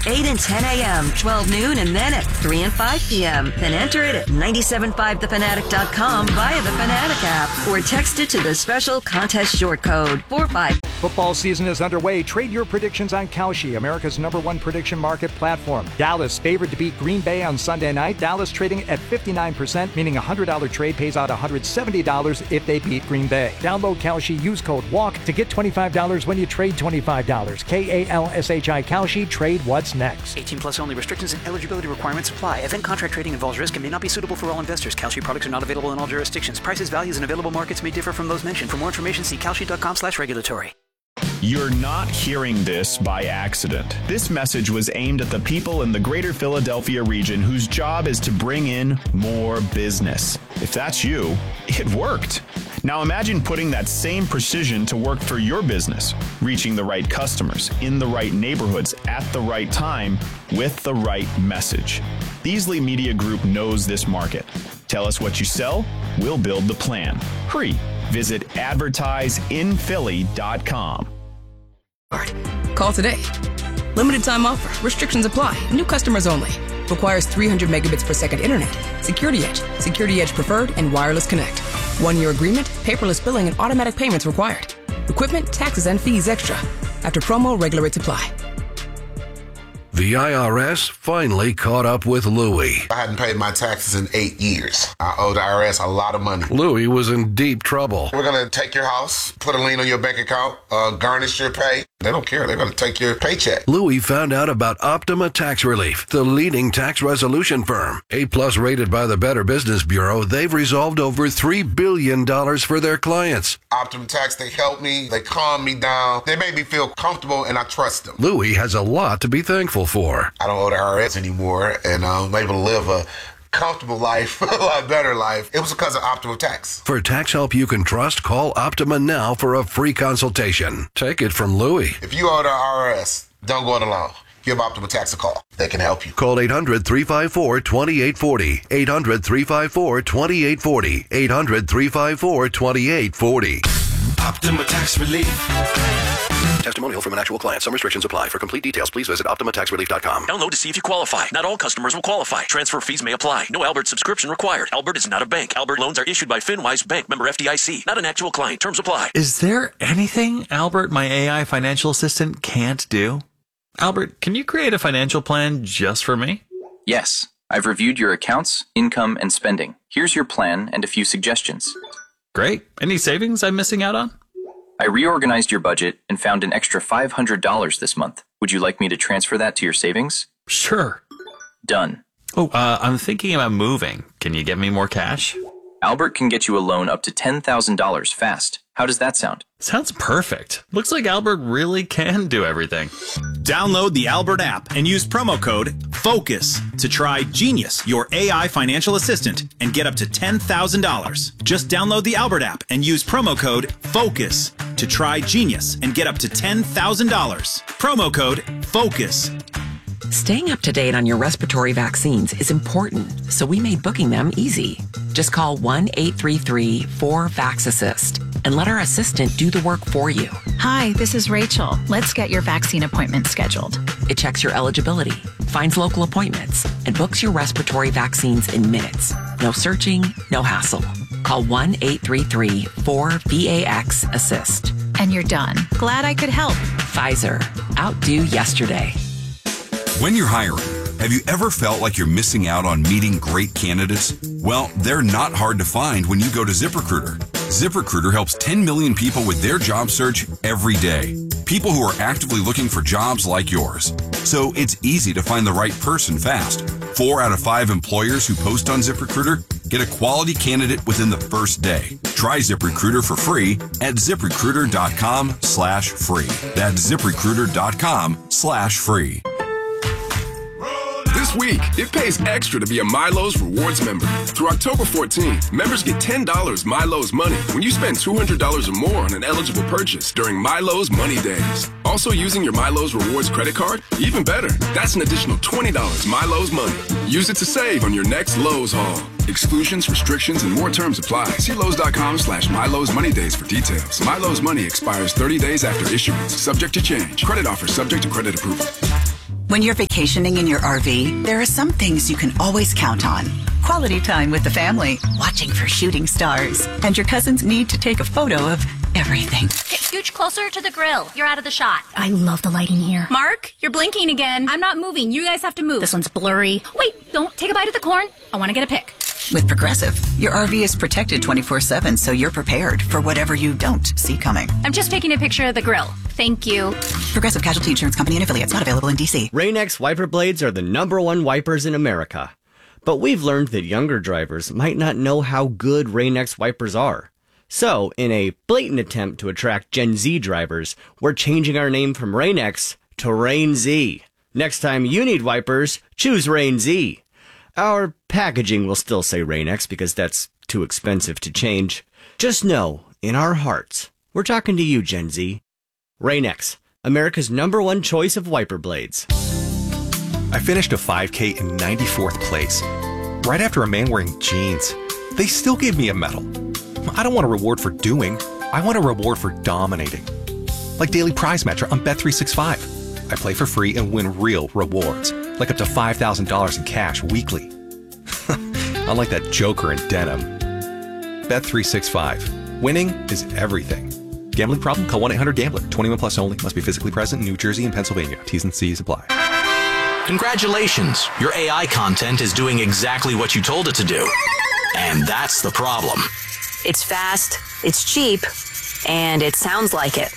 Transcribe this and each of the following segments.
8 and 10 a.m., 12 noon, and then at 3 and 5 p.m. Then enter it at 975thefanatic.com via the Fanatic app or text it to the special contest short code 45. Football season is underway. Trade your predictions on Kalshi, America's #1 prediction market platform. Dallas favored to beat Green Bay on Sunday night. Dallas trading at 59%, meaning a $100 trade pays out $170 if they beat Green Bay. Download Kalshi, use code WALK to get $25 when you trade $25. Kalshi, Kalshi, trade what's next. 18 plus only. Restrictions and eligibility requirements apply. Event contract trading involves risk and may not be suitable for all investors. Kalshi products are not available in all jurisdictions. Prices, values, and available markets may differ from those mentioned. For more information, see kalshi.com/regulatory. You're not hearing this by accident. This message was aimed at the people in the greater Philadelphia region whose job is to bring in more business. If that's you, it worked. Now imagine putting that same precision to work for your business, reaching the right customers, in the right neighborhoods, at the right time, with the right message. Beasley Media Group knows this market. Tell us what you sell, we'll build the plan. Hurry. Visit advertiseinphilly.com. Call today. Limited time offer. Restrictions apply. New customers only. Requires 300 megabits per second internet. Security Edge. Security Edge Preferred and Wireless Connect. 1-year agreement, paperless billing, and automatic payments required. Equipment, taxes, and fees extra. After promo, regular rates apply. The IRS finally caught up with Louie. I hadn't paid my taxes in 8 years. I owe the IRS a lot of money. Louie was in deep trouble. We're going to take your house, put a lien on your bank account, garnish your pay. They don't care. They're going to take your paycheck. Louie found out about Optima Tax Relief, the leading tax resolution firm. A+ rated by the Better Business Bureau, they've resolved over $3 billion for their clients. Optima Tax, they help me. They calm me down. They make me feel comfortable, and I trust them. Louie has a lot to be thankful for. I don't owe the IRS anymore, and I'm able to live a comfortable life, a lot better life. It was because of Optima Tax. For tax help you can trust, call Optima now for a free consultation. Take it from Louie. If you owe the IRS, don't go it alone. Give Optima Tax a call. They can help you. Call 800-354-2840. 800-354-2840. 800-354-2840. Optima Tax Relief. Testimonial from an actual client. Some restrictions apply. For complete details, please visit OptimaTaxRelief.com. Download to see if you qualify. Not all customers will qualify. Transfer fees may apply. No Albert subscription required. Albert is not a bank. Albert loans are issued by FinWise Bank, member FDIC. Not an actual client. Terms apply. Is there anything Albert, my AI financial assistant, can't do? Albert, can you create a financial plan just for me? Yes. I've reviewed your accounts, income, and spending. Here's your plan and a few suggestions. Great. Any savings I'm missing out on? I reorganized your budget and found an extra $500 this month. Would you like me to transfer that to your savings? Sure. Done. Oh, I'm thinking about moving. Can you get me more cash? Albert can get you a loan up to $10,000 fast. How does that sound? Sounds perfect. Looks like Albert really can do everything. Download the Albert app and use promo code FOCUS to try Genius, your AI financial assistant, and get up to $10,000. Just download the Albert app and use promo code FOCUS to try Genius and get up to $10,000. Promo code FOCUS. Staying up to date on your respiratory vaccines is important, so we made booking them easy. Just call 1-833-4VAX-ASSIST and let our assistant do the work for you. Hi, this is Rachel. Let's get your vaccine appointment scheduled. It checks your eligibility, finds local appointments, and books your respiratory vaccines in minutes. No searching, no hassle. Call 1-833-4VAX-ASSIST. And you're done. Glad I could help. Pfizer. Outdo yesterday. When you're hiring, have you ever felt like you're missing out on meeting great candidates? Well, they're not hard to find when you go to ZipRecruiter. ZipRecruiter helps 10 million people with their job search every day. People who are actively looking for jobs like yours. So it's easy to find the right person fast. 4 out of 5 employers who post on ZipRecruiter get a quality candidate within the first day. Try ZipRecruiter for free at ZipRecruiter.com/free. That's ZipRecruiter.com/free. This week, it pays extra to be a Milo's Rewards member. Through October 14th, members get $10 Milo's Money when you spend $200 or more on an eligible purchase during Milo's Money Days. Also using your Milo's Rewards credit card? Even better, that's an additional $20 Milo's Money. Use it to save on your next Lowe's haul. Exclusions, restrictions, and more terms apply. See Lowe's.com/Milo's Money Days for details. Milo's Money expires 30 days after issuance, subject to change. Credit offer subject to credit approval. When you're vacationing in your RV, there are some things you can always count on. Quality time with the family, watching for shooting stars, and your cousin's need to take a photo of everything. Okay, scooch closer to the grill. You're out of the shot. I love the lighting here. Mark, you're blinking again. I'm not moving. You guys have to move. This one's blurry. Wait, don't take a bite of the corn. I want to get a pic. With Progressive, your RV is protected 24/7, so you're prepared for whatever you don't see coming. I'm just taking a picture of the grill. Thank you. Progressive Casualty Insurance Company and affiliates, not available in D.C. Rain-X wiper blades are the #1 wipers in America. But we've learned that younger drivers might not know how good Rain-X wipers are. So, in a blatant attempt to attract Gen Z drivers, we're changing our name from Rain-X to Rain Z. Next time you need wipers, choose Rain Z. Our packaging will still say Rain-X because that's too expensive to change. Just know, in our hearts, we're talking to you, Gen Z. Rain-X, America's #1 choice of wiper blades. I finished a 5K in 94th place, right after a man wearing jeans. They still gave me a medal. I don't want a reward for doing. I want a reward for dominating. Like Daily Prize Match on Bet365. I play for free and win real rewards, like up to $5,000 in cash weekly. Unlike that joker in denim. Bet365. Winning is everything. Gambling problem? Call 1-800-GAMBLER. 21 plus only. Must be physically present in New Jersey and Pennsylvania. T's and C's apply. Congratulations. Your AI content is doing exactly what you told it to do. And that's the problem. It's fast, it's cheap, and it sounds like it.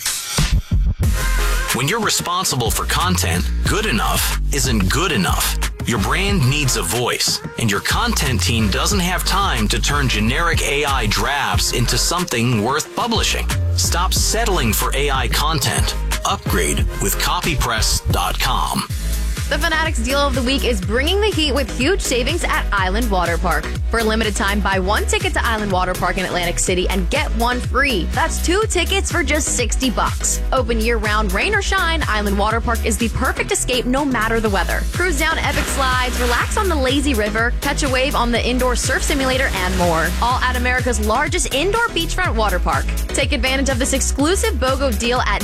When you're responsible for content, good enough isn't good enough. Your brand needs a voice, and your content team doesn't have time to turn generic AI drafts into something worth publishing. Stop settling for AI content. Upgrade with copypress.com. The Fanatics Deal of the Week is bringing the heat with huge savings at Island Water Park. For a limited time, buy 1 ticket to Island Water Park in Atlantic City and get 1 free. That's 2 tickets for just $60. Open year-round, rain or shine, Island Water Park is the perfect escape no matter the weather. Cruise down epic slides, relax on the lazy river, catch a wave on the indoor surf simulator, and more. All at America's largest indoor beachfront water park. Take advantage of this exclusive BOGO deal at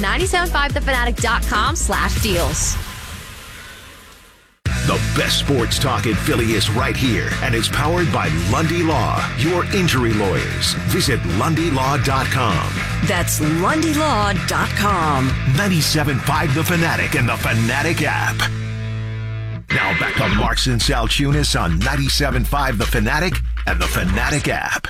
975thefanatic.com/deals. The best sports talk in Philly is right here, and it's powered by Lundy Law, your injury lawyers. Visit LundyLaw.com. That's LundyLaw.com. 97.5 The Fanatic and the Fanatic app. Now back to Marks and Salchunas on 97.5 The Fanatic and the Fanatic app.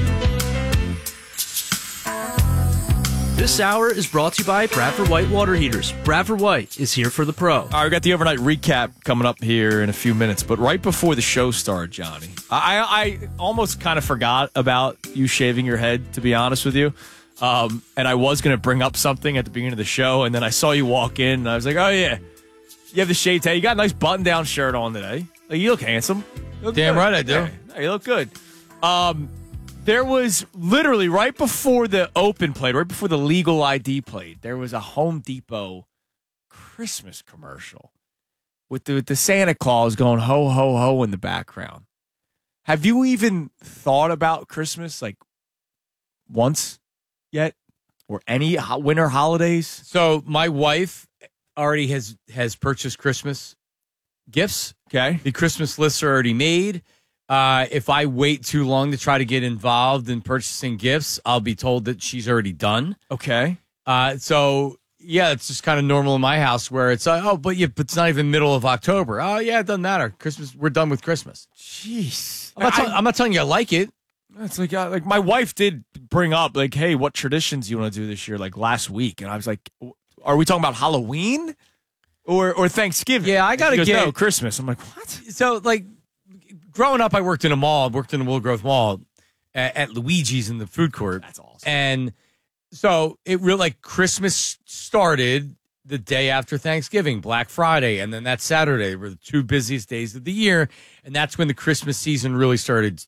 This hour is brought to you by Bradford White Water Heaters. Bradford White is here for the pro. All right, we got the overnight recap coming up here in a few minutes, but right before the show started, Johnny, I almost kind of forgot about you shaving your head, to be honest with you. And I was going to bring up something at the beginning of the show, and then I saw you walk in, and I was like, oh, yeah, you have the shaved head. You got a nice button-down shirt on today. Like, you look handsome. You look Damn good. right I do. Yeah, you look good. There was literally right before the Open played, right before the Legal ID played, there was a Home Depot Christmas commercial with the Santa Claus going ho, ho, ho in the background. Have you even thought about Christmas like once yet or any winter holidays? So my wife already has purchased Christmas gifts. Okay. The Christmas lists are already made. If I wait too long to try to get involved in purchasing gifts, I'll be told that she's already done. Okay. So yeah, it's just kind of normal in my house where it's but it's not even middle of October. Oh yeah, it doesn't matter. Christmas, we're done with Christmas. Jeez. I'm not telling you I like it. It's like my wife did bring up like, hey, what traditions do you want to do this year? Like last week, and I was like, are we talking about Halloween or Thanksgiving? Yeah, I gotta get no Christmas. I'm like, what? So like. Growing up, I worked in a mall. Worked in the Willow Grove Mall at Luigi's in the food court. That's awesome. And so it really like Christmas started the day after Thanksgiving, Black Friday, and then that Saturday were the 2 busiest days of the year, and that's when the Christmas season really started.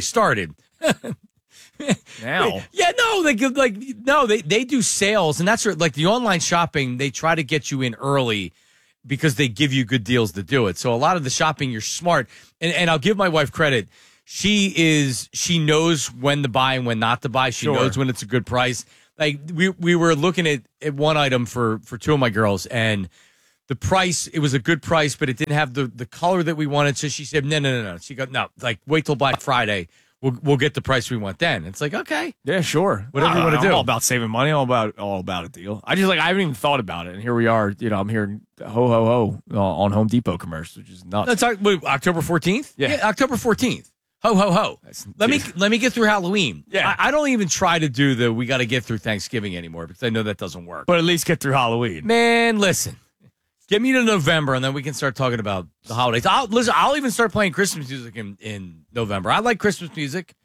Now, yeah, no, they do sales, and that's like the online shopping. They try to get you in early, because they give you good deals to do it. So a lot of the shopping, you're smart. And I'll give my wife credit. She knows when to buy and when not to buy. She knows when it's a good price. Like we were looking at one item for 2 of my girls, and the price, it was a good price, but it didn't have the color that we wanted. So she said, no. She got, no, like, wait till Black Friday. We'll get the price we want then. It's like, okay. Yeah, sure. Whatever you want to do. I'm all about saving money. All about a deal. I haven't even thought about it. And here we are. I'm hearing ho, ho, ho on Home Depot commercials, which is nuts. Wait, October 14th? Yeah. October 14th. Ho, ho, ho. Let me get through Halloween. Yeah. I don't even try to do we got to get through Thanksgiving anymore because I know that doesn't work. But at least get through Halloween. Man, listen. Get me to November, and then we can start talking about the holidays. I'll even start playing Christmas music in November. I like Christmas music.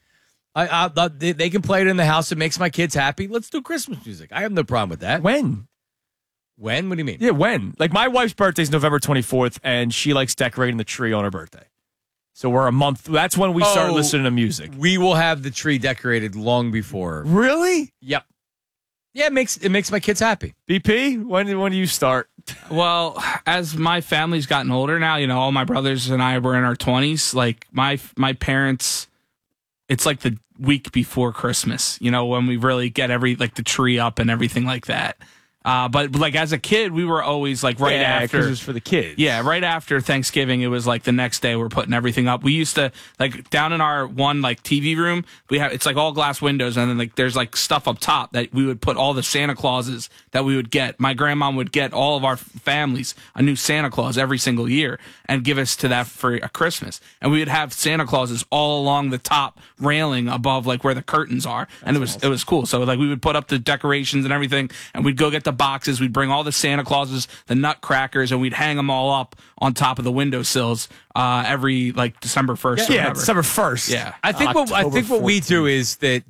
They can play it in the house. It makes my kids happy. Let's do Christmas music. I have no problem with that. When? When? What do you mean? Yeah, when? Like, my wife's birthday is November 24th, and she likes decorating the tree on her birthday. So we're a month. That's when we start listening to music. We will have the tree decorated long before. Really? Yep. Yeah, it makes my kids happy. BP, when do you start? Well, as my family's gotten older now, all my brothers and I were in our 20s. Like my parents, it's like the week before Christmas, when we really get the tree up and everything like that. But like as a kid, we were always like right after. Because it was for the kids. Yeah, right after Thanksgiving, it was like the next day we're putting everything up. We used to like down in our one like TV room, it's like all glass windows, and then like there's like stuff up top that we would put all the Santa Clauses that we would get. My grandma would get all of our families a new Santa Claus every single year and give us to that for a Christmas. And we would have Santa Clauses all along the top railing above like where the curtains are, and it was cool. So like we would put up the decorations and everything, and we'd go get the boxes. We'd bring all the Santa Clauses, the nutcrackers, and we'd hang them all up on top of the windowsills every like December 1st. Yeah, December 1st. Yeah, I think what we do is that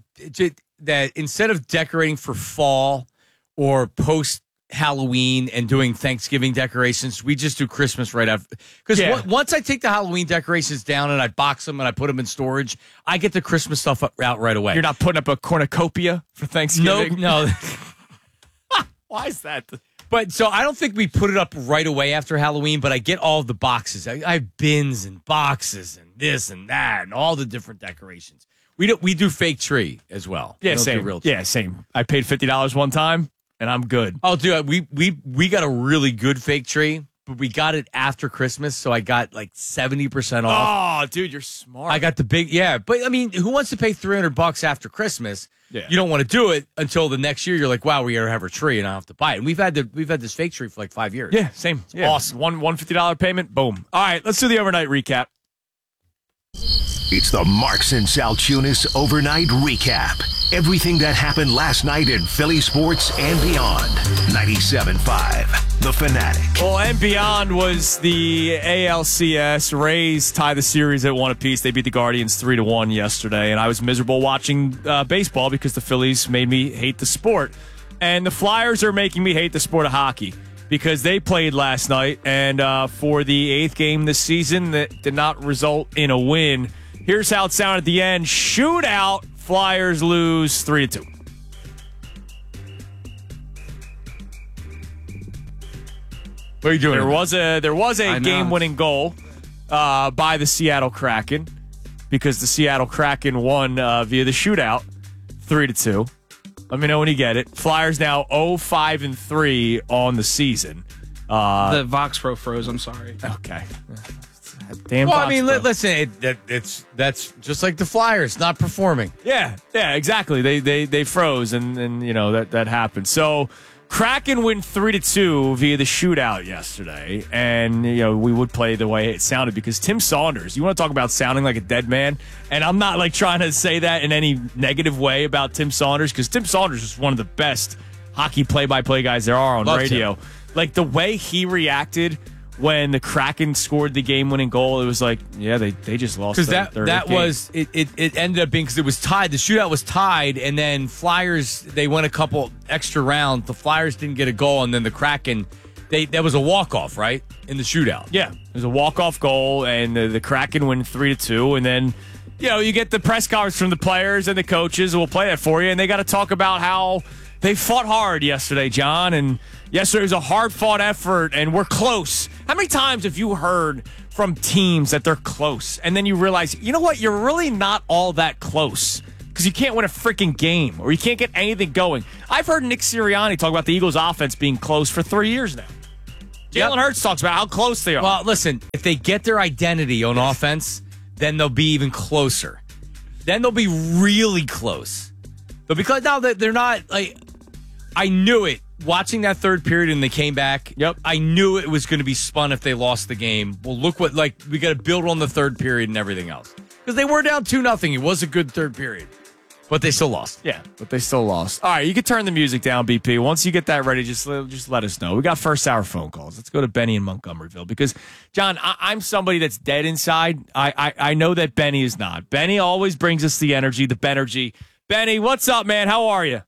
instead of decorating for fall or post Halloween and doing Thanksgiving decorations, we just do Christmas right after. Because once I take the Halloween decorations down and I box them and I put them in storage, I get the Christmas stuff out right away. You're not putting up a cornucopia for Thanksgiving? No. Why is that? But so I don't think we put it up right away after Halloween, but I get all of the boxes. I have bins and boxes and this and that and all the different decorations. We do fake tree as well. Yeah, we don't same. do real tree. Yeah, same. I paid $50 one time, and I'm good. Oh, dude, we got a really good fake tree, but we got it after Christmas, so I got like 70% off. Oh, dude, you're smart. I got the big, but I mean, who wants to pay $300 after Christmas? Yeah. You don't want to do it until the next year. You're like, wow, we gotta have a tree, and I have to buy it. And we've had this fake tree for like 5 years. Yeah, same. Yeah. Awesome. One $50 payment. Boom. All right, let's do the overnight recap. It's the Marks and Saltunis Overnight Recap. Everything that happened last night in Philly sports and beyond. 97.5, The Fanatic. Well, and beyond was the ALCS. Rays tie the series at 1 apiece. They beat the Guardians 3-1 yesterday, and I was miserable watching baseball because the Phillies made me hate the sport. And the Flyers are making me hate the sport of hockey because they played last night, and for the 8th game this season, that did not result in a win. Here's how it sounded at the end. Shootout. Flyers lose 3-2. What are you doing? There was a game-winning goal by the Seattle Kraken because the Seattle Kraken won via the shootout 3-2. Let me know when you get it. Flyers now 0-5-3 on the season. The Vox Pro froze. I'm sorry. Okay. Damn. Well, I mean, listen, that's just like the Flyers not performing. Yeah, exactly. They froze, and you know that happened. So Kraken win 3-2 via the shootout yesterday, and you know we would play the way it sounded because Tim Saunders. You want to talk about sounding like a dead man? And I'm not like trying to say that in any negative way about Tim Saunders because Tim Saunders is one of the best hockey play-by-play guys there are on radio. Like the way he reacted when the Kraken scored the game-winning goal, it was like, yeah, they just lost. Because that was it ended up being because it was tied. The shootout was tied, and then Flyers they went a couple extra rounds. The Flyers didn't get a goal, and then the Kraken that was a walk-off, right, in the shootout. Yeah, it was a walk-off goal, and the Kraken win 3-2, and then you know you get the press conference from the players and the coaches. We'll play that for you, and they got to talk about how they fought hard yesterday, John, and yesterday was a hard-fought effort, and we're close. How many times have you heard from teams that they're close, and then you realize, you know what, you're really not all that close because you can't win a freaking game or you can't get anything going? I've heard Nick Sirianni talk about the Eagles' offense being close for 3 years now. Jalen Hurts talks about how close they are. Well, listen, if they get their identity on offense, then they'll be even closer. Then they'll be really close. But because now that they're not, like, I knew it. Watching that third period and they came back, I knew it was going to be spun if they lost the game. Well, look what, like, we got to build on the third period and everything else. Because they were down 2-0. It was a good third period. But they still lost. Yeah, but they still lost. All right, you can turn the music down, BP. Once you get that ready, just let us know. We got first hour phone calls. Let's go to Benny in Montgomeryville because, John, I'm somebody that's dead inside. I know that Benny is not. Benny always brings us the energy, the Benergy. Benny, what's up, man? How are you?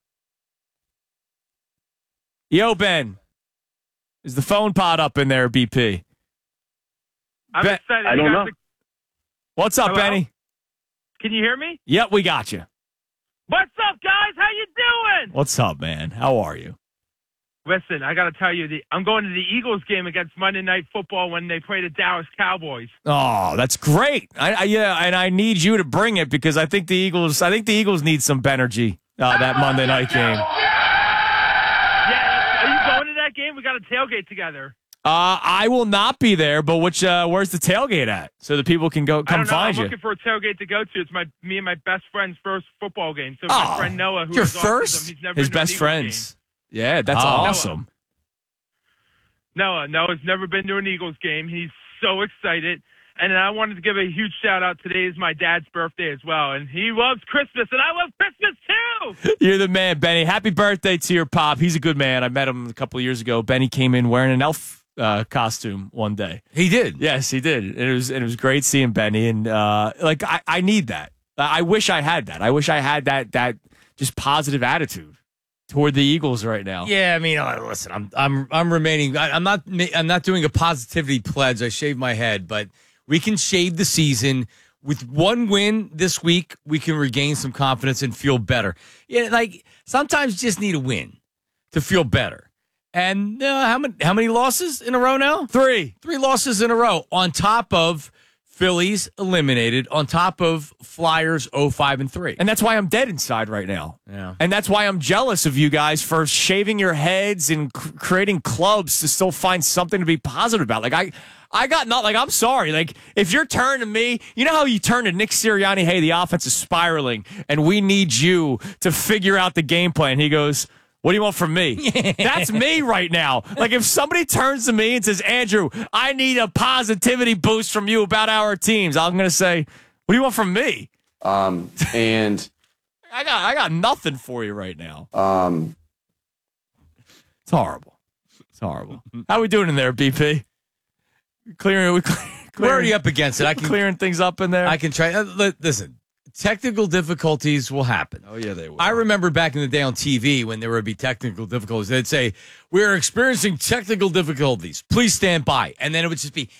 Yo, Ben. Is the phone pod up in there, BP? I'm excited. I don't know. What's up, Hello? Benny? Can you hear me? Yep, we got you. What's up, guys? How you doing? What's up, man? How are you? Listen, I got to tell you, I'm going to the Eagles game against Monday Night Football when they play the Dallas Cowboys. Oh, that's great. Yeah, and I need you to bring it because I think the Eagles need some Benergy that Monday night game. Are you going to that game? We got a tailgate together. I will not be there, but where's the tailgate at so that people can come find you? I'm looking for a tailgate to go to. It's me and my best friend's first football game. So my friend Noah, who your was first, he's never his been to an best Eagles friends. game. Yeah, that's awesome. Noah's never been to an Eagles game. He's so excited. And then I wanted to give a huge shout out. Today is my dad's birthday as well, and he loves Christmas, and I love Christmas too. You're the man, Benny. Happy birthday to your pop. He's a good man. I met him a couple of years ago. Benny came in wearing an elf costume one day. He did. Yes, he did. It was great seeing Benny, and I need that. I wish I had that. I wish I had that just positive attitude toward the Eagles right now. Yeah, I mean, listen, I'm remaining. I'm not doing a positivity pledge. I shaved my head, but we can shave the season. With one win this week, we can regain some confidence and feel better. Yeah, like sometimes you just need a win to feel better. And how many losses in a row now? 3 losses in a row on top of Phillies eliminated, on top of Flyers 0-5-3. And that's why I'm dead inside right now. Yeah. And that's why I'm jealous of you guys for shaving your heads and creating clubs to still find something to be positive about. Like I got not like I'm sorry. Like if you're turning to me, you know how you turn to Nick Sirianni, hey, the offense is spiraling and we need you to figure out the game plan. He goes, what do you want from me? That's me right now. Like if somebody turns to me and says, Andrew, I need a positivity boost from you about our teams, I'm going to say, what do you want from me? And I got nothing for you right now. It's horrible. It's horrible. How we doing in there, BP? We're already up against it. I can clearing things up in there. I can try. Listen, technical difficulties will happen. Oh yeah, they will. I remember back in the day on TV when there would be technical difficulties, they'd say, "We're experiencing technical difficulties. Please stand by," and then it would just be.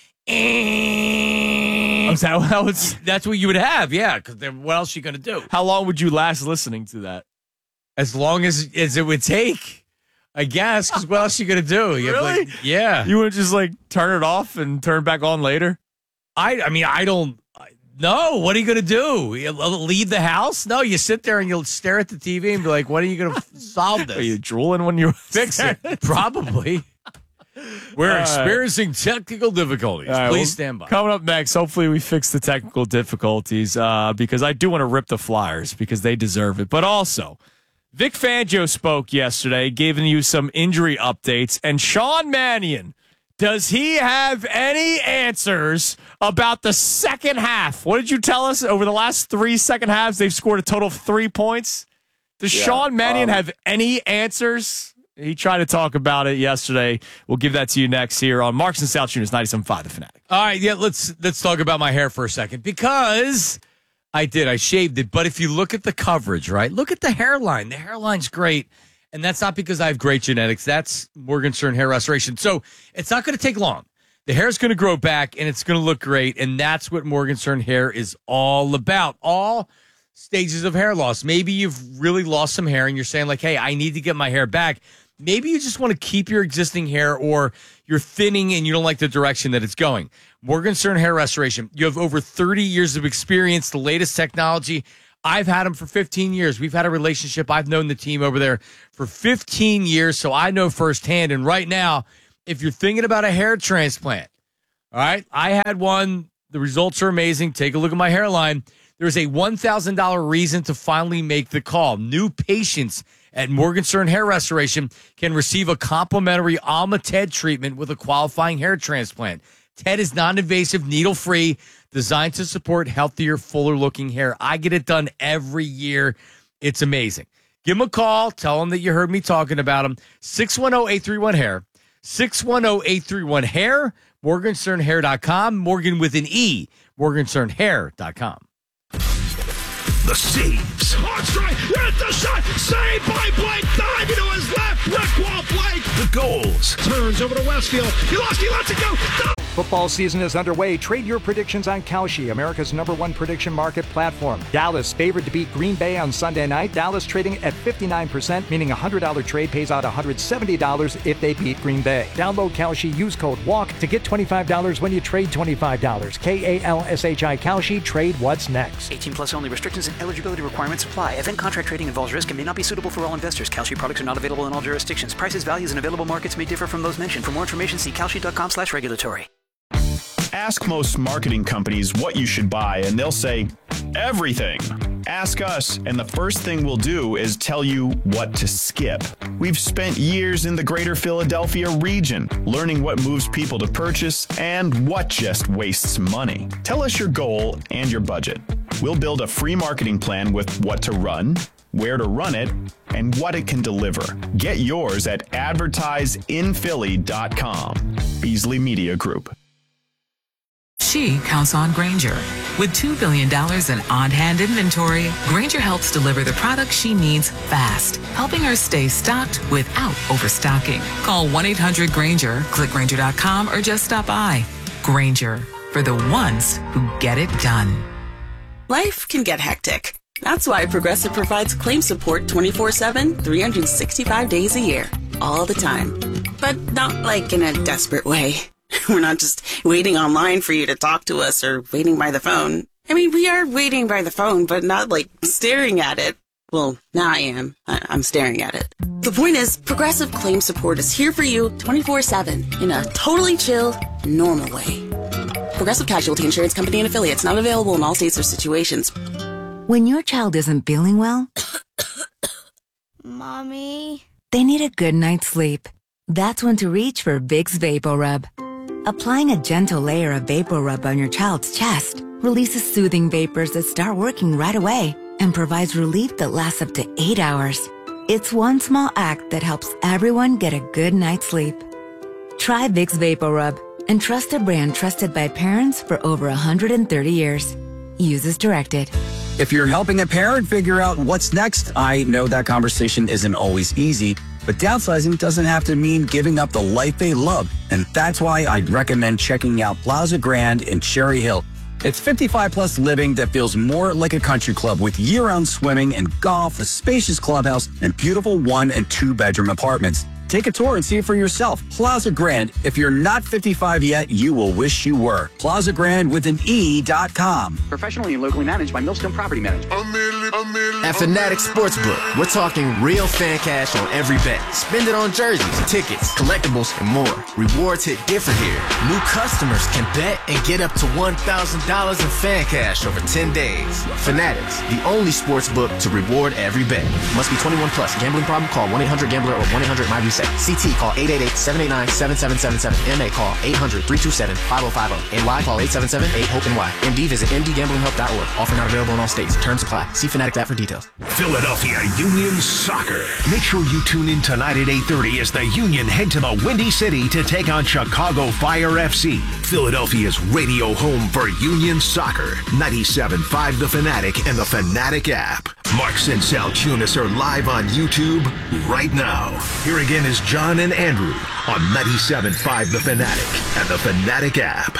That's what you would have, yeah. Because what else are you going to do? How long would you last listening to that? As long as it would take. I guess, because what else are you going to do? You Really? Yeah. You would just turn it off and turn it back on later? I mean, I don't know. What are you going to do? You leave the house? No, you sit there and you'll stare at the TV and be like, when are you going to solve this? Are you drooling when you fix it? Probably. We're experiencing technical difficulties. Right, Please stand by. Coming up next, hopefully we fix the technical difficulties because I do want to rip the Flyers because they deserve it. But also, Vic Fangio spoke yesterday, giving you some injury updates. And Sean Mannion, does he have any answers about the second half? What did you tell us? Over the last 3 second halves, they've scored a total of 3 points. Does Sean Mannion have any answers? He tried to talk about it yesterday. We'll give that to you next here on Marks and South Tunis 97.5 The Fanatic. All right, yeah, let's talk about my hair for a second because I shaved it. But if you look at the coverage, right, look at the hairline. The hairline's great. And that's not because I have great genetics. That's Morgenstern Hair Restoration. So it's not going to take long. The hair's going to grow back and it's going to look great. And that's what Morgenstern Hair is all about. All stages of hair loss. Maybe you've really lost some hair and you're saying like, hey, I need to get my hair back. Maybe you just want to keep your existing hair or you're thinning and you don't like the direction that it's going. Morgenstern Hair Restoration. You have over 30 years of experience, the latest technology. I've had them for 15 years. We've had a relationship. I've known the team over there for 15 years, so I know firsthand. And right now, if you're thinking about a hair transplant, all right, I had one. The results are amazing. Take a look at my hairline. There's a $1,000 reason to finally make the call. New patients at Morgenstern Hair Restoration can receive a complimentary Alma TED treatment with a qualifying hair transplant. TED is non-invasive, needle-free, designed to support healthier, fuller-looking hair. I get it done every year. It's amazing. Give them a call. Tell them that you heard me talking about them. 610-831-HAIR. 610-831-HAIR. MorgensternHair.com. Morgan with an E. MorgensternHair.com. The saves. On strike. With the shot. Saved by Blake. Diving to his left. Brick wall Blake. The goals. Turns over to Westfield. He lost. He lets it go. Football season is underway. Trade your predictions on Kalshi, America's #1 prediction market platform. Dallas favored to beat Green Bay on Sunday night. Dallas trading at 59%, meaning a $100 trade pays out $170 if they beat Green Bay. Download Kalshi, use code WALK to get $25 when you trade $25. KALSHI Kalshi, trade what's next. 18 plus only. Restrictions and eligibility requirements apply. Event contract trading involves risk and may not be suitable for all investors. Kalshi products are not available in all jurisdictions. Prices, values, and available markets may differ from those mentioned. For more information, see kalshi.com/regulatory. Ask most marketing companies what you should buy, and they'll say, everything. Ask us, and the first thing we'll do is tell you what to skip. We've spent years in the greater Philadelphia region, learning what moves people to purchase and what just wastes money. Tell us your goal and your budget. We'll build a free marketing plan with what to run, where to run it, and what it can deliver. Get yours at advertiseinphilly.com. Beasley Media Group. She counts on Grainger. With $2 billion in on-hand inventory, Grainger helps deliver the products she needs fast, helping her stay stocked without overstocking. Call 1-800-GRAINGER, click Grainger.com, or just stop by. Grainger, for the ones who get it done. Life can get hectic. That's why Progressive provides claim support 24/7, 365 days a year, all the time. But not like in a desperate way. We're not just waiting online for you to talk to us or waiting by the phone. I mean, we are waiting by the phone, but not like staring at it. Well, now I am. I'm staring at it. The point is, Progressive Claim Support is here for you 24/7 in a totally chill, normal way. Progressive Casualty Insurance Company and Affiliates, not available in all states or situations. When your child isn't feeling well, Mommy, they need a good night's sleep. That's when to reach for Vicks VapoRub. Applying a gentle layer of VapoRub on your child's chest releases soothing vapors that start working right away and provides relief that lasts up to 8 hours. It's one small act that helps everyone get a good night's sleep. Try Vicks VapoRub and trust a brand trusted by parents for over 130 years. Use as directed. If you're helping a parent figure out what's next, I know that conversation isn't always easy, but downsizing doesn't have to mean giving up the life they love. And that's why I'd recommend checking out Plaza Grand in Cherry Hill. It's 55 plus living that feels more like a country club with year-round swimming and golf, a spacious clubhouse, and beautiful 1- and 2-bedroom apartments. Take a tour and see it for yourself. Plaza Grand. If you're not 55 yet, you will wish you were. Plaza Grand with an E.com. Professionally and locally managed by Millstone Property Management. At Fanatic Sportsbook, we're talking real fan cash on every bet. Spend it on jerseys, tickets, collectibles, and more. Rewards hit different here. New customers can bet and get up to $1,000 in fan cash over 10 days. Fanatics, the only sportsbook to reward every bet. Must be 21 plus. Gambling problem? Call 1-800-GAMBLER or 1-800-MY-RESET. CT, call 888-789-7777. MA, call 800-327-5050. NY, call 877-8-HOPE-NY. MD, visit mdgamblinghelp.org. Offer not available in all states. Terms apply. See Fanatic app for details. Philadelphia Union Soccer. Make sure you tune in tonight at 8:30 as the Union head to the Windy City to take on Chicago Fire FC. Philadelphia's radio home for Union Soccer. 97.5 The Fanatic and the Fanatic app. Marks and Sal Tunis are live on YouTube right now. Here again is John and Andrew on 97.5 The Fanatic and the Fanatic app.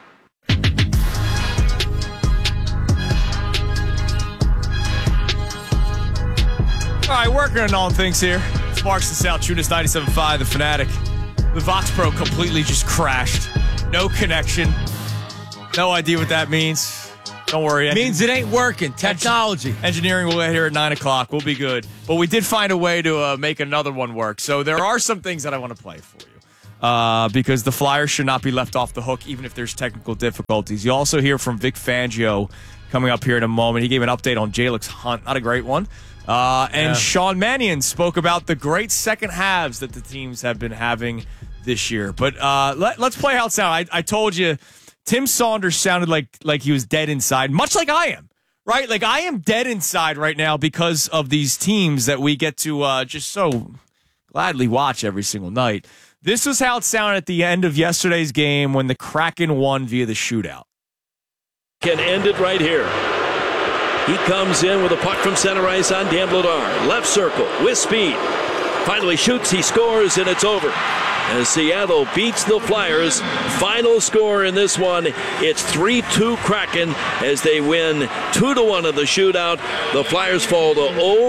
All right, working on all things here. It's Marks and Sal Tunis, 97.5 The Fanatic. The Vox Pro completely just crashed. No connection. No idea what that means. Don't worry. Means it ain't working. Technology. Engineering will get here at 9 o'clock. We'll be good. But we did find a way to make another one work. So there are some things that I want to play for you. because the Flyers should not be left off the hook, even if there's technical difficulties. You also hear from Vic Fangio coming up here in a moment. He gave an update on Jalix Hunt, not a great one. And Sean Mannion spoke about the great second halves that the teams have been having this year. But let's play how it sounded. I told you, Tim Saunders sounded like he was dead inside, much like I am, right? Like I am dead inside right now because of these teams that we get to just so gladly watch every single night. This was how it sounded at the end of yesterday's game when the Kraken won via the shootout. Can end it right here. He comes in with a puck from center ice on Dan Vladar. Left circle with speed. Finally shoots, he scores, and it's over. As Seattle beats the Flyers. Final score in this one, it's 3-2 Kraken as they win 2-1 in the shootout. The Flyers fall to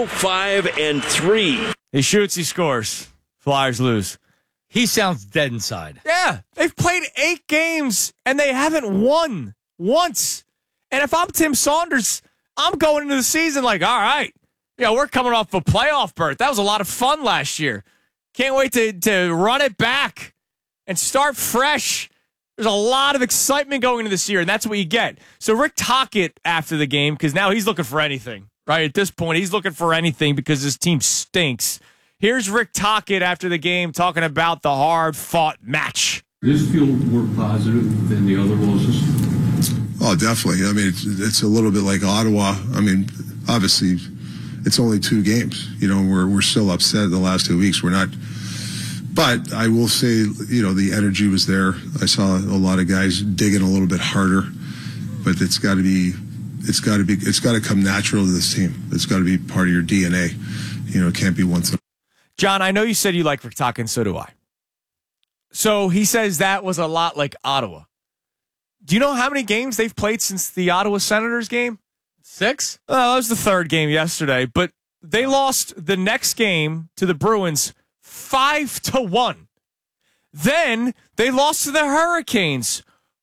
0-5-3. He shoots, he scores. Flyers lose. He sounds dead inside. Yeah, they've played 8 games, and they haven't won once. And if I'm Tim Saunders, I'm going into the season like, all right, we're coming off a playoff berth. That was a lot of fun last year. Can't wait to run it back and start fresh. There's a lot of excitement going into this year, and that's what you get. So Rick Tocchet after the game, because now he's looking for anything, right? At this point, he's looking for anything because his team stinks. Here's Rick Tocchet after the game talking about the hard-fought match. Does this feel more positive than the other losses? Oh, definitely. I mean, it's a little bit like Ottawa. I mean, obviously, it's only 2 games. We're still upset the last 2 weeks. We're not. But I will say, the energy was there. I saw a lot of guys digging a little bit harder. But it's got to come natural to this team. It's got to be part of your DNA. It can't be once. John, I know you said you like Rick Tocchet, and so do I. So he says that was a lot like Ottawa. Do you know how many games they've played since the Ottawa Senators game? 6? That was the 3rd game yesterday, but they lost the next game to the Bruins 5-1. Then they lost to the Hurricanes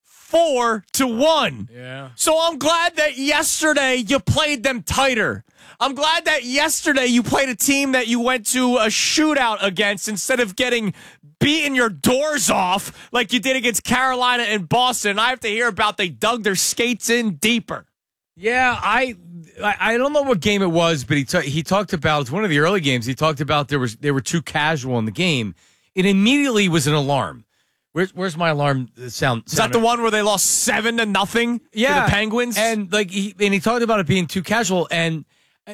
4-1. Yeah. So I'm glad that yesterday you played them tighter. I'm glad that yesterday you played a team that you went to a shootout against instead of getting beating your doors off like you did against Carolina and Boston. I have to hear about they dug their skates in deeper. Yeah, I don't know what game it was, but he talked about, it's one of the early games, he talked about they were too casual in the game. It immediately was an alarm. Where's my alarm sound? Is that the one where they lost 7-0 to the Penguins? And he talked about it being too casual, and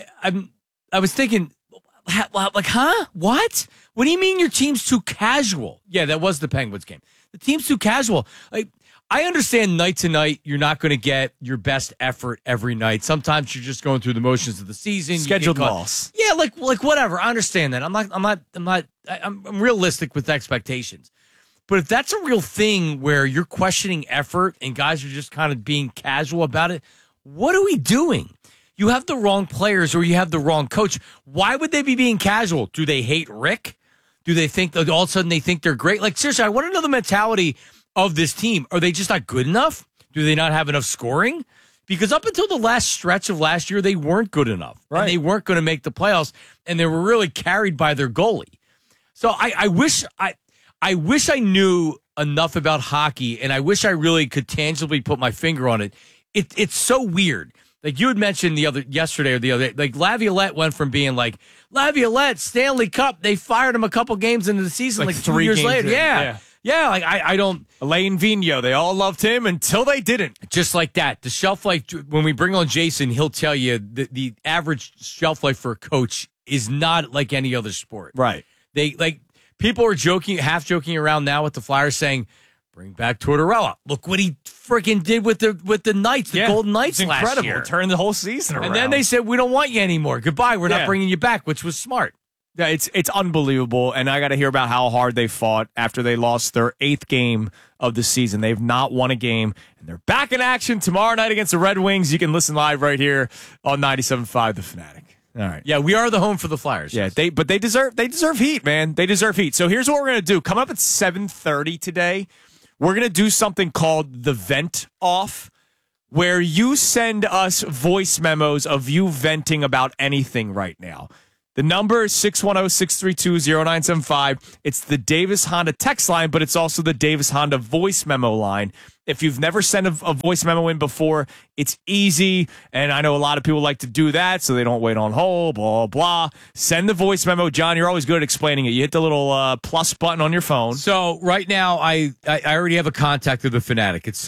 I was thinking, like, huh? What? What do you mean your team's too casual? Yeah, that was the Penguins game. The team's too casual. Like, I understand night to night, you're not going to get your best effort every night. Sometimes you're just going through the motions of the season. Scheduled loss. Yeah, like whatever. I understand that. I'm realistic with expectations. But if that's a real thing where you're questioning effort and guys are just kind of being casual about it, what are we doing? You have the wrong players or you have the wrong coach. Why would they be being casual? Do they hate Rick? Do they think that all of a sudden they think they're great? Like, seriously, I want to know the mentality of this team. Are they just not good enough? Do they not have enough scoring? Because up until the last stretch of last year, they weren't good enough. Right. And they weren't going to make the playoffs, and they were really carried by their goalie. So I wish I knew enough about hockey, and I wish I really could tangibly put my finger on it. It's so weird. Like you had mentioned yesterday or the other day, like Laviolette went from being like, Laviolette, Stanley Cup, they fired him a couple games into the season, like 3 years later. Yeah, like I don't. Alain Vigneault, they all loved him until they didn't. Just like that. The shelf life, when we bring on Jason, he'll tell you the average shelf life for a coach is not like any other sport. Right. People are half joking around now with the Flyers saying, bring back Tortorella. Look what he freaking did with the Knights, the Golden Knights last year. Turned the whole season around. And then they said, we don't want you anymore. Goodbye. We're not bringing you back, which was smart. Yeah, it's unbelievable, and I got to hear about how hard they fought after they lost their 8th game of the season. They've not won a game, and they're back in action tomorrow night against the Red Wings. You can listen live right here on 97.5 The Fanatic. All right. Yeah, we are the home for the Flyers. Yeah, they deserve heat, man. They deserve heat. So here's what we're going to do. Coming up at 7:30 today, we're going to do something called the Vent Off, where you send us voice memos of you venting about anything right now. The number is 610-632-0975. It's the Davis Honda text line, but it's also the Davis Honda voice memo line. If you've never sent a voice memo in before, it's easy. And I know a lot of people like to do that so they don't wait on hold, blah, blah. Send the voice memo. John, you're always good at explaining it. You hit the little plus button on your phone. So right now, I already have a contact of the Fanatic. It's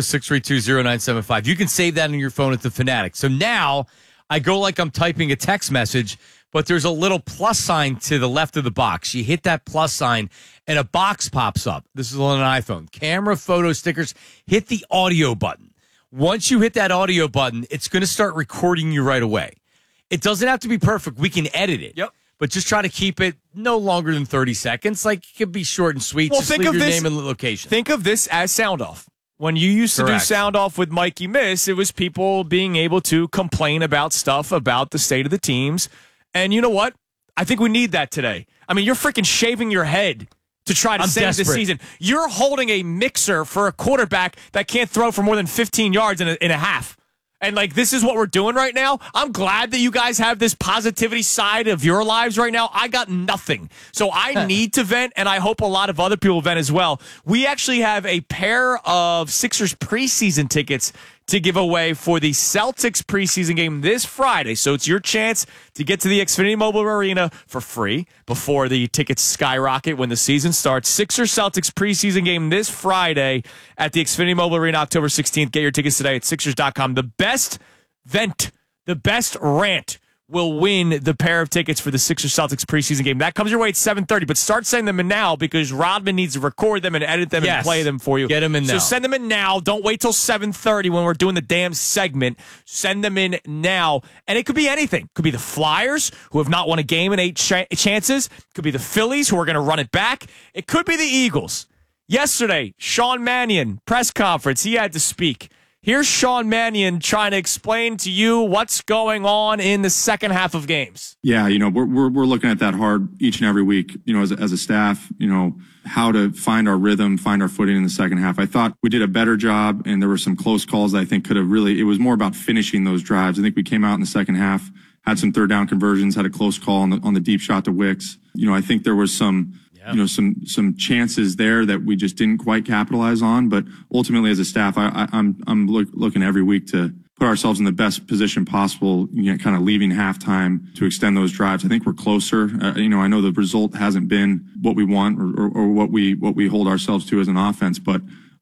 610-632-0975. You can save that on your phone at the Fanatic. So now I go like I'm typing a text message, but there's a little plus sign to the left of the box. You hit that plus sign, and a box pops up. This is on an iPhone. Camera, photo, stickers. Hit the audio button. Once you hit that audio button, it's going to start recording you right away. It doesn't have to be perfect. We can edit it. Yep. But just try to keep it no longer than 30 seconds. Like, it could be short and sweet. Well, just leave your name and location. Think of this as sound off. When you used to do sound off with Mikey Miss, it was people being able to complain about stuff about the state of the teams. And you know what? I think we need that today. I mean, you're freaking shaving your head to try to save this season. You're holding a mixer for a quarterback that can't throw for more than 15 yards in a half. And, like, this is what we're doing right now. I'm glad that you guys have this positivity side of your lives right now. I got nothing. So I need to vent, and I hope a lot of other people vent as well. We actually have a pair of Sixers preseason tickets to give away for the Celtics preseason game this Friday. So it's your chance to get to the Xfinity Mobile Arena for free before the tickets skyrocket when the season starts. Sixers Celtics preseason game this Friday at the Xfinity Mobile Arena, October 16th. Get your tickets today at Sixers.com. The best vent, the best rant will win the pair of tickets for the Sixers Celtics preseason game. That comes your way at 7:30, but start sending them in now because Rodman needs to record them and edit them and play them for you. Get them in now. So send them in now. Don't wait till 7:30 when we're doing the damn segment. Send them in now. And it could be anything. It could be the Flyers, who have not won a game in 8 chances. It could be the Phillies, who are going to run it back. It could be the Eagles. Yesterday, Sean Mannion, press conference, he had to speak. Here's Sean Mannion trying to explain to you what's going on in the second half of games. Yeah, we're looking at that hard each and every week, as a staff, how to find our rhythm, find our footing in the second half. I thought we did a better job, and there were some close calls that I think could have it was more about finishing those drives. I think we came out in the second half, had some third down conversions, had a close call on the deep shot to Wicks. I think there was some chances there that we just didn't quite capitalize on. But ultimately, as a staff, I'm looking every week to put ourselves in the best position possible, kind of leaving halftime to extend those drives. I think we're closer. I know the result hasn't been what we want or what we hold ourselves to as an offense, but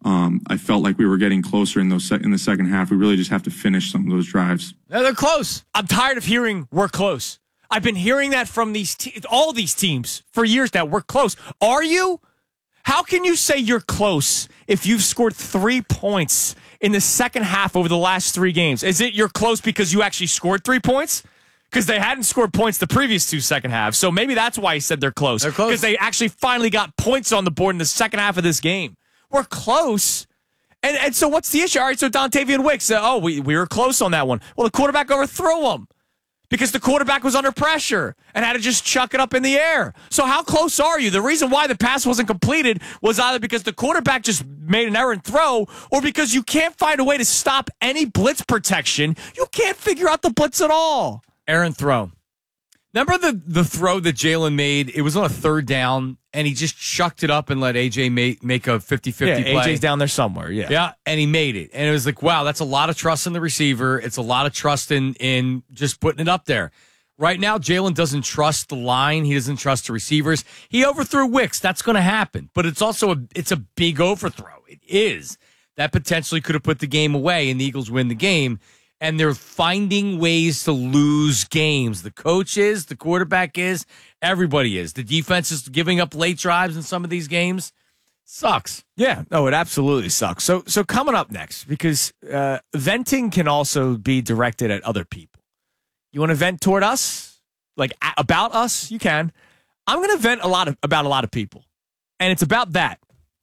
I felt like we were getting closer in the second half. We really just have to finish some of those drives. Yeah, they're close. I'm tired of hearing we're close. I've been hearing that from all these teams for years now. We're close. Are you? How can you say you're close if you've scored 3 points in the second half over the last 3 games? Is it you're close because you actually scored 3 points? Because they hadn't scored points the previous 2 second halves. So maybe that's why he said they're close. They're close. Because they actually finally got points on the board in the second half of this game. We're close. And so what's the issue? All right, so Dontavian Wicks, we were close on that one. Well, the quarterback overthrew him. Because the quarterback was under pressure and had to just chuck it up in the air. So how close are you? The reason why the pass wasn't completed was either because the quarterback just made an errant throw or because you can't find a way to stop any blitz protection. You can't figure out the blitz at all. Errant throw. Remember the throw that Jalen made? It was on a third down, and he just chucked it up and let AJ make a 50-50 play. AJ's down there somewhere, yeah. Yeah, and he made it. And it was like, wow, that's a lot of trust in the receiver. It's a lot of trust in just putting it up there. Right now, Jalen doesn't trust the line. He doesn't trust the receivers. He overthrew Wicks. That's going to happen. But it's also it's a big overthrow. It is. That potentially could have put the game away, and the Eagles win the game. And they're finding ways to lose games. The coach is, the quarterback is, everybody is. The defense is giving up late drives in some of these games. Sucks. Yeah, no, it absolutely sucks. So coming up next, because venting can also be directed at other people. You want to vent toward us? Like about us? You can. I'm going to vent about a lot of people. And it's about that.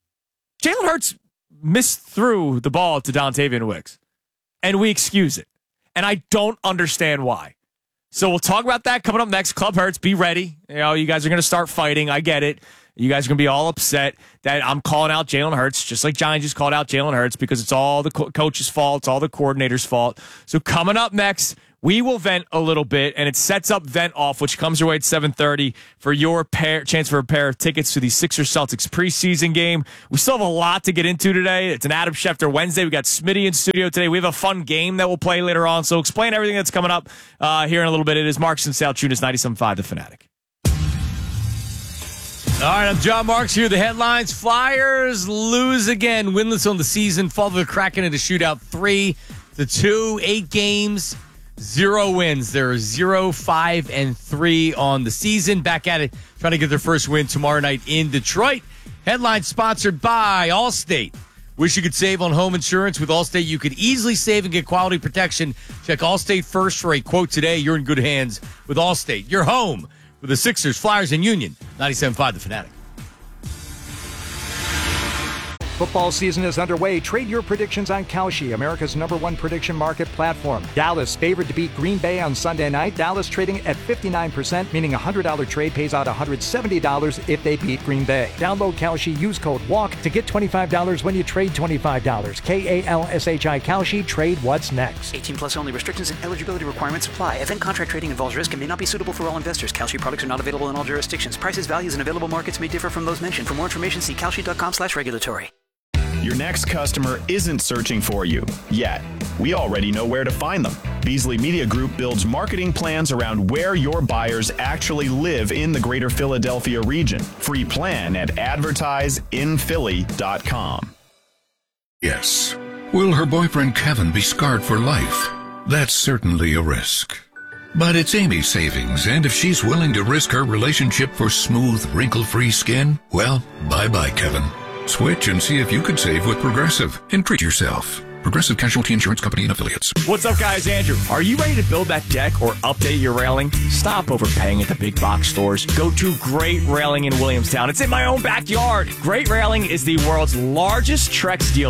Jalen Hurts misthrew the ball to Dontavian Wicks. And we excuse it. And I don't understand why. So we'll talk about that coming up next. Club Hurts, be ready. You guys are going to start fighting. I get it. You guys are going to be all upset that I'm calling out Jalen Hurts, just like Johnny just called out Jalen Hurts, because it's all the coach's fault. It's all the coordinator's fault. So coming up next, We will vent a little bit, and it sets up Vent Off, which comes your way at 7:30 for your chance for a pair of tickets to the Sixers-Celtics preseason game. We still have a lot to get into today. It's an Adam Schefter Wednesday. We got Smitty in studio today. We have a fun game that we'll play later on. So explain everything that's coming up here in a little bit. It is Marks and Sal Tunis, 97.5 The Fanatic. All right, I'm John Marks here. The headlines: Flyers lose again, winless on the season. Fall to the Kraken in a shootout 3-2, 8 games. 0 wins. They're 0-5-3 on the season. Back at it, trying to get their first win tomorrow night in Detroit. Headline sponsored by Allstate. Wish you could save on home insurance? With Allstate, you could easily save and get quality protection. Check Allstate first for a quote today. You're in good hands with Allstate. You're home with the Sixers, Flyers, and Union. 97.5 The Fanatic. Football season is underway. Trade your predictions on Kalshi, America's #1 prediction market platform. Dallas favored to beat Green Bay on Sunday night. Dallas trading at 59%, meaning a $100 trade pays out $170 if they beat Green Bay. Download Kalshi, use code WALK to get $25 when you trade $25. KALSHI Kalshi, trade what's next. 18 plus only. Restrictions and eligibility requirements apply. Event contract trading involves risk and may not be suitable for all investors. Kalshi products are not available in all jurisdictions. Prices, values, and available markets may differ from those mentioned. For more information, see kalshi.com/regulatory. Your next customer isn't searching for you yet. We already know where to find them. Beasley Media Group builds marketing plans around where your buyers actually live in the greater Philadelphia region. Free plan at advertiseinphilly.com. Yes. Will her boyfriend Kevin be scarred for life? That's certainly a risk. But it's Amy's savings, and if she's willing to risk her relationship for smooth, wrinkle-free skin, well, bye-bye, Kevin. Switch and see if you could save with Progressive and treat yourself. Progressive Casualty Insurance Company and Affiliates. What's up, guys? Andrew. Are you ready to build that deck or update your railing? Stop overpaying at the big box stores. Go to Great Railing in Williamstown. It's in my own backyard. Great Railing is the world's largest Trex dealer.